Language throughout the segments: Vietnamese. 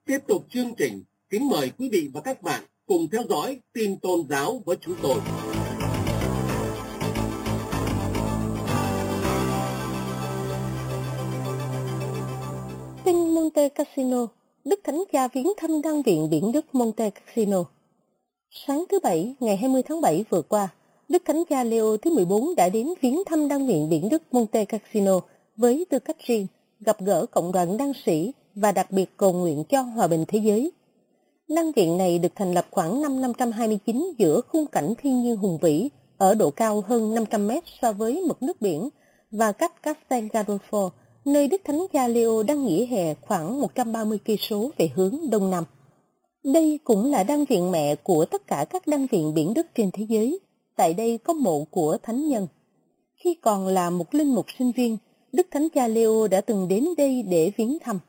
Tiếp tục chương trình, kính mời quý vị và các bạn cùng theo dõi tin tôn giáo với chúng tôi. Tin Monte Cassino, Đức Thánh Cha viếng thăm Đan viện Biển Đức Monte Cassino. Sáng thứ Bảy, ngày 20 tháng 7 vừa qua, Đức Thánh Cha Leo thứ 14 đã đến viếng thăm Đan viện Biển Đức Monte Cassino với tư cách riêng, gặp gỡ cộng đoàn đan sĩ và đặc biệt cầu nguyện cho hòa bình thế giới. Đan viện này được thành lập khoảng năm 529 giữa khung cảnh thiên nhiên hùng vĩ, ở độ cao hơn 500 mét so với mực nước biển và cách Castel Gandolfo, nơi Đức Thánh Cha Leo đang nghỉ hè, khoảng 130 cây số về hướng đông nam. Đây cũng là đan viện mẹ của tất cả các đan viện biển Đức trên thế giới. Tại đây có mộ của thánh nhân. Khi còn là một linh mục sinh viên, Đức Thánh Cha Leo đã từng đến đây để viếng thăm.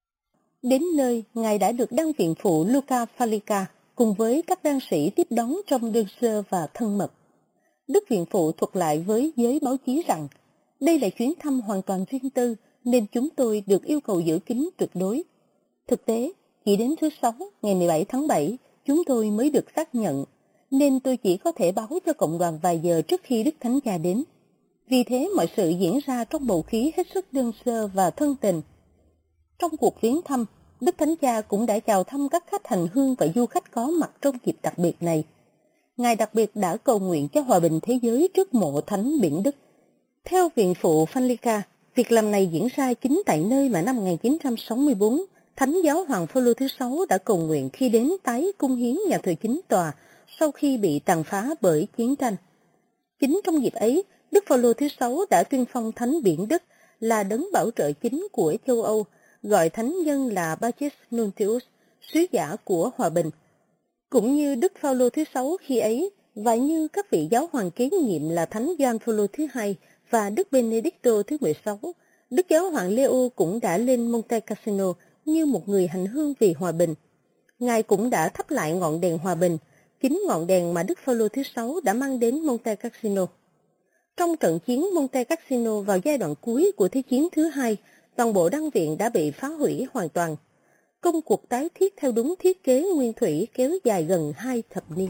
Đến nơi, Ngài đã được đan viện phụ Luca Falica cùng với các đan sĩ tiếp đón trong đơn sơ và thân mật. Đức viện phụ thuật lại với giới báo chí rằng, đây là chuyến thăm hoàn toàn riêng tư nên chúng tôi được yêu cầu giữ kín tuyệt đối. Thực tế, chỉ đến thứ Sáu, ngày 17 tháng 7, chúng tôi mới được xác nhận, nên tôi chỉ có thể báo cho cộng đoàn vài giờ trước khi Đức Thánh Cha đến. Vì thế mọi sự diễn ra trong bầu khí hết sức đơn sơ và thân tình. Trong cuộc viếng thăm, Đức Thánh Cha cũng đã chào thăm các khách hành hương và du khách có mặt trong dịp đặc biệt này. Ngài đặc biệt đã cầu nguyện cho hòa bình thế giới trước mộ thánh Biển Đức. Theo viện phụ Falica, việc làm này diễn ra chính tại nơi mà năm 1964, Thánh Giáo Hoàng Phaolô thứ 6 đã cầu nguyện khi đến tái cung hiến nhà thờ chính tòa sau khi bị tàn phá bởi chiến tranh. Chính trong dịp ấy, Đức Phaolô thứ 6 đã tuyên phong Thánh Biển Đức là đấng bảo trợ chính của châu Âu, gọi thánh nhân là Pacis Nuntius, sứ giả của hòa bình. Cũng như Đức Phaolô thứ 6 khi ấy, và như các vị giáo hoàng kế nhiệm là Thánh Gioan Phaolô thứ 2 và Đức Benedicto thứ 16, Đức Giáo hoàng Leo cũng đã lên Monte Cassino như một người hành hương vì hòa bình. Ngài cũng đã thắp lại ngọn đèn hòa bình, chính ngọn đèn mà Đức Phaolô thứ 6 đã mang đến Monte Cassino. Trong trận chiến Monte Cassino vào giai đoạn cuối của Thế chiến thứ hai, toàn bộ đan viện đã bị phá hủy hoàn toàn. Công cuộc tái thiết theo đúng thiết kế nguyên thủy kéo dài gần 2 thập niên.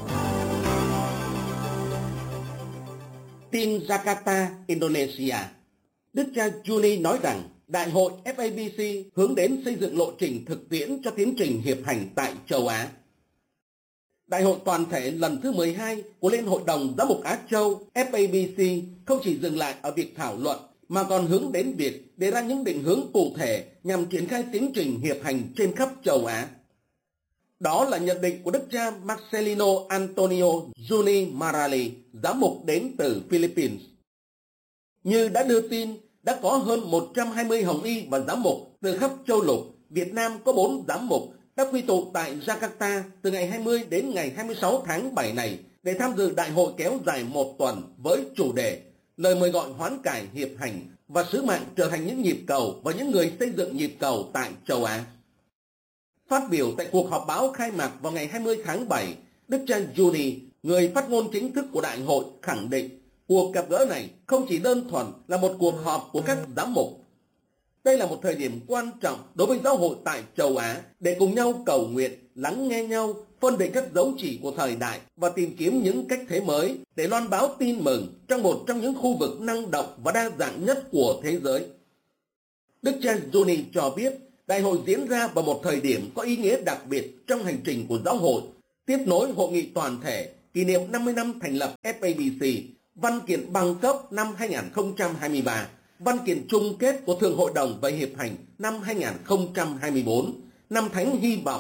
Tin Jakarta, Indonesia. Đức cha Juni nói rằng Đại hội FABC hướng đến xây dựng lộ trình thực tiễn cho tiến trình hiệp hành tại châu Á. Đại hội toàn thể lần thứ 12 của Liên hội đồng Giám mục Á Châu FABC không chỉ dừng lại ở việc thảo luận mà còn hướng đến việc đề ra những định hướng cụ thể nhằm triển khai tiến trình hiệp hành trên khắp châu Á. Đó là nhận định của Đức cha Marcelino Antonio Juni Marali, giám mục đến từ Philippines. Như đã đưa tin, đã có hơn 120 hồng y và giám mục từ khắp châu lục. Việt Nam có 4 giám mục đã quy tụ tại Jakarta từ ngày 20 đến ngày 26 tháng 7 này để tham dự đại hội kéo dài một tuần với chủ đề lời mời gọi hoán cải hiệp hành và sứ mạng trở thành những nhịp cầu và những người xây dựng nhịp cầu tại châu Á. Phát biểu tại cuộc họp báo khai mạc vào ngày 20 tháng 7, Đức cha Juni, người phát ngôn chính thức của đại hội, khẳng định cuộc gặp gỡ này không chỉ đơn thuần là một cuộc họp của các giám mục. Đây là một thời điểm quan trọng đối với giáo hội tại châu Á để cùng nhau cầu nguyện, lắng nghe nhau, phân định các dấu chỉ của thời đại và tìm kiếm những cách thế mới để loan báo tin mừng trong một trong những khu vực năng động và đa dạng nhất của thế giới. Đức cha Juni cho biết đại hội diễn ra vào một thời điểm có ý nghĩa đặc biệt trong hành trình của giáo hội, tiếp nối hội nghị toàn thể kỷ niệm 50 năm thành lập FABC, văn kiện Bangkok năm 2023, văn kiện chung kết của Thượng hội đồng về hiệp hành năm 2024, năm Thánh Hy vọng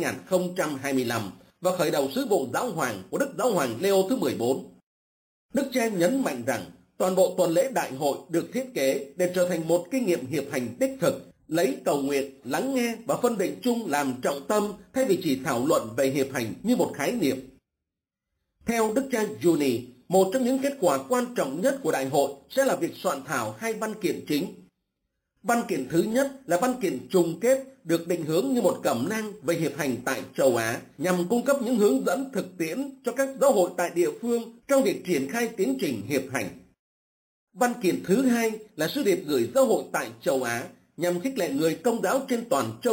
2025 và khởi đầu sứ vụ giáo hoàng của Đức Giáo hoàng Leo thứ 14. Đức cha nhấn mạnh rằng toàn bộ tuần lễ đại hội được thiết kế để trở thành một kinh nghiệm hiệp hành đích thực, lấy cầu nguyện, lắng nghe và phân định chung làm trọng tâm thay vì chỉ thảo luận về hiệp hành như một khái niệm. Theo Đức cha Juni, một trong những kết quả quan trọng nhất của đại hội sẽ là việc soạn thảo 2 văn kiện chính. Văn kiện thứ nhất là văn kiện chung kết được định hướng như một cẩm nang về hiệp hành tại châu Á nhằm cung cấp những hướng dẫn thực tiễn cho các giáo hội tại địa phương trong việc triển khai tiến trình hiệp hành. Văn kiện thứ hai là sứ điệp gửi giáo hội tại châu Á nhằm khích lệ người Công giáo trên toàn châu lục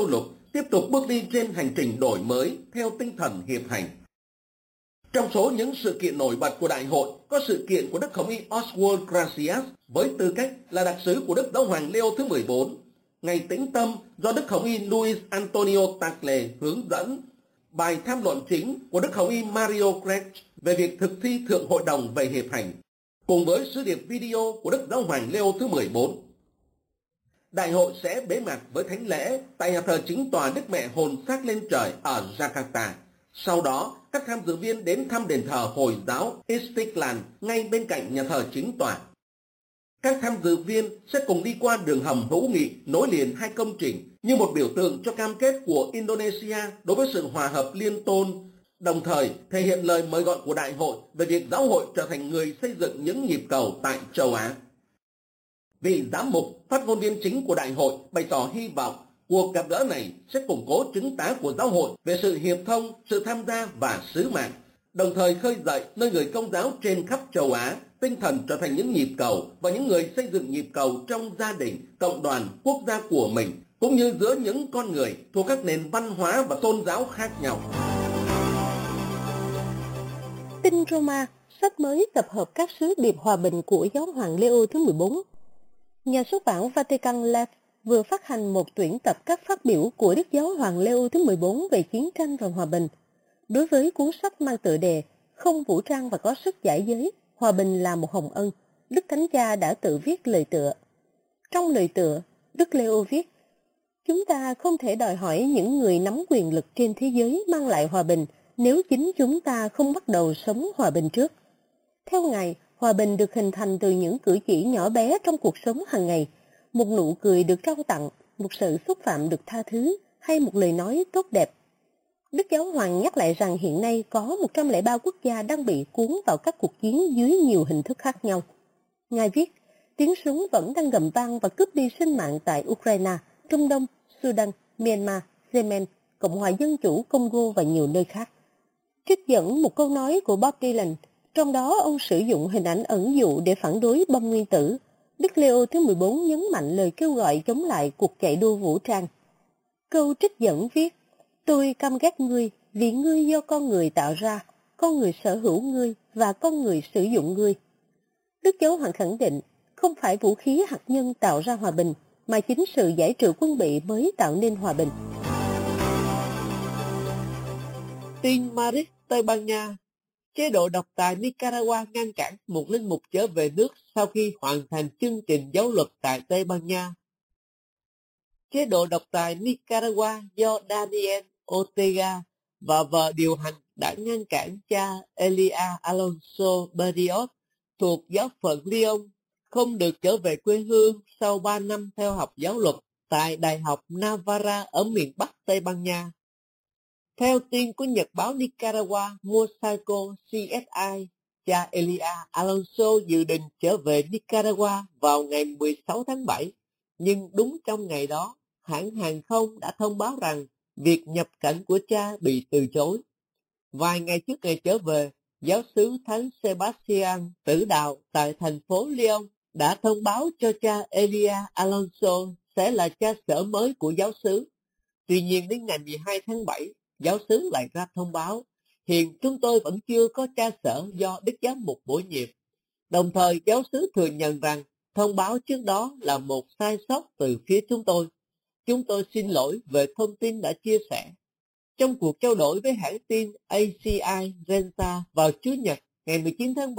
tiếp tục bước đi trên hành trình đổi mới theo tinh thần hiệp hành. Trong số những sự kiện nổi bật của đại hội có sự kiện của Đức Hồng Y Oswald Gracias với tư cách là đặc sứ của Đức Giáo hoàng Leo thứ 14, Ngày Tĩnh Tâm do Đức Hồng Y Luis Antonio Tagle hướng dẫn, bài tham luận chính của Đức Hồng Y Mario Grech về việc thực thi Thượng Hội đồng về hiệp hành, cùng với sứ điệp video của Đức Giáo hoàng Leo thứ 14. Đại hội sẽ bế mạc với thánh lễ tại nhà thờ chính tòa Đức Mẹ Hồn Xác lên trời ở Jakarta. Sau đó, các tham dự viên đến thăm đền thờ Hồi giáo Istiqlal ngay bên cạnh nhà thờ chính tòa. Các tham dự viên sẽ cùng đi qua đường hầm hữu nghị nối liền hai công trình như một biểu tượng cho cam kết của Indonesia đối với sự hòa hợp liên tôn, đồng thời thể hiện lời mời gọi của đại hội về việc giáo hội trở thành người xây dựng những nhịp cầu tại châu Á. Vị giám mục, phát ngôn viên chính của đại hội bày tỏ hy vọng cuộc gặp gỡ này sẽ củng cố chứng tá của giáo hội về sự hiệp thông, sự tham gia và sứ mạng, đồng thời khơi dậy nơi người Công giáo trên khắp châu Á tinh thần trở thành những nhịp cầu và những người xây dựng nhịp cầu trong gia đình, cộng đoàn, quốc gia của mình, cũng như giữa những con người thuộc các nền văn hóa và tôn giáo khác nhau. Tin Roma, sách mới tập hợp các sứ điệp hòa bình của Giáo hoàng Leo thứ 14. Nhà xuất bản Vatican Lab vừa phát hành một tuyển tập các phát biểu của Đức Giáo hoàng Leo thứ 14 về chiến tranh và hòa bình. Đối với cuốn sách mang tựa đề Không vũ trang và có sức giải giới, hòa bình là một hồng ân, Đức Thánh Cha đã tự viết lời tựa. Trong lời tựa, Đức Leo viết: Chúng ta không thể đòi hỏi những người nắm quyền lực trên thế giới mang lại hòa bình nếu chính chúng ta không bắt đầu sống hòa bình trước. Theo Ngài, hòa bình được hình thành từ những cử chỉ nhỏ bé trong cuộc sống hàng ngày, một nụ cười được trao tặng, một sự xúc phạm được tha thứ, hay một lời nói tốt đẹp. Đức Giáo hoàng nhắc lại rằng hiện nay có 103 quốc gia đang bị cuốn vào các cuộc chiến dưới nhiều hình thức khác nhau. Ngài viết, tiếng súng vẫn đang gầm vang và cướp đi sinh mạng tại Ukraine, Trung Đông, Sudan, Myanmar, Yemen, Cộng hòa Dân chủ Congo và nhiều nơi khác. Trích dẫn một câu nói của Bob Dylan, trong đó ông sử dụng hình ảnh ẩn dụ để phản đối bom nguyên tử. Đức Leo thứ 14 nhấn mạnh lời kêu gọi chống lại cuộc chạy đua vũ trang. Câu trích dẫn viết, tôi căm ghét ngươi vì ngươi do con người tạo ra, con người sở hữu ngươi và con người sử dụng ngươi. Đức Giáo hoàng khẳng định, không phải vũ khí hạt nhân tạo ra hòa bình, mà chính sự giải trừ quân bị mới tạo nên hòa bình. Tin Madrid, Tây Ban Nha. Chế độ độc tài Nicaragua ngăn cản một linh mục trở về nước sau khi hoàn thành chương trình giáo luật tại Tây Ban Nha. Chế độ độc tài Nicaragua do Daniel Ortega và vợ điều hành đã ngăn cản cha Elia Alonso Berrios thuộc giáo phận Lyon không được trở về quê hương sau 3 năm theo học giáo luật tại Đại học Navarra ở miền Bắc Tây Ban Nha. Theo tin của Nhật báo Nicaragua Mosaico CSI, cha Elia Alonso dự định trở về Nicaragua vào ngày 16 tháng 7, nhưng đúng trong ngày đó, hãng hàng không đã thông báo rằng việc nhập cảnh của cha bị từ chối. Vài ngày trước ngày trở về, giáo xứ Thánh Sebastian tử đạo tại thành phố Lyon đã thông báo cho cha Elia Alonso sẽ là cha xở mới của giáo xứ. Tuy nhiên đến ngày 12 tháng 7, giáo xứ lại ra thông báo, hiện chúng tôi vẫn chưa có cha xở do Đức Giám mục bổ nhiệm. Đồng thời giáo xứ thừa nhận rằng thông báo trước đó là một sai sót từ phía chúng tôi. Chúng tôi xin lỗi về thông tin đã chia sẻ. Trong cuộc trao đổi với hãng tin ACI Renta vào Chủ nhật ngày 19 tháng 7,